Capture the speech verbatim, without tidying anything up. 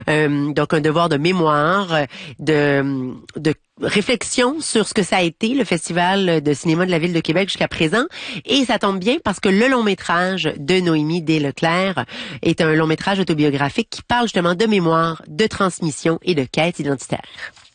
Euh, donc un devoir de mémoire, de, de réflexion sur ce que ça a été le Festival de cinéma de la Ville de Québec jusqu'à présent. Et ça tombe bien parce que le long métrage de Noémie Desleclerc est un long métrage autobiographique qui parle justement de mémoire, de transmission et de quête identitaire.